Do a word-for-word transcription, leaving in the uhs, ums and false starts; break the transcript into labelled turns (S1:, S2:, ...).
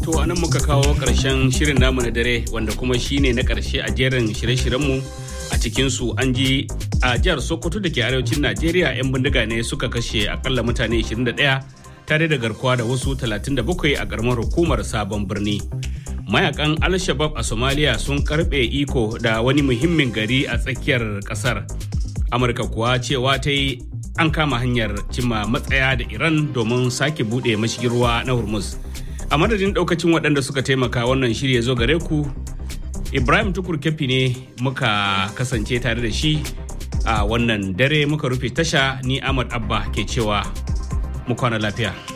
S1: To anan muka kawo ƙarshen shirin namu na dare wanda kuma shine na ƙarshe a jerin shirye-shiryenmu. A cikinsu an ji a jihar Sokoto da ke arewacin Najeriya 'yan bindiga ne suka kashe akalla mutane ashirin da ɗaya tare da garkuwa da wasu talatin da bakwai a ƙaramar hukumar Sabon Birni. Mayakan Al-Shabab a Somalia sun karɓe iko da wani muhimmin gari a tsakiyar ƙasar. Amurka kuwa cewa ta yi an kama hanyar cimma matsaya da Iran domin sake buɗe mashigin ruwa na Hormuz. A madadin ɗaukacin waɗanda suka taimaka wannan shiri ya zo gare ku, Ibrahim Tukur Kefi ne muka kasance tare da shi a wannan dare muka rufe tasha. Ni Ahmad Abba ke cewa mu kwana lafiya.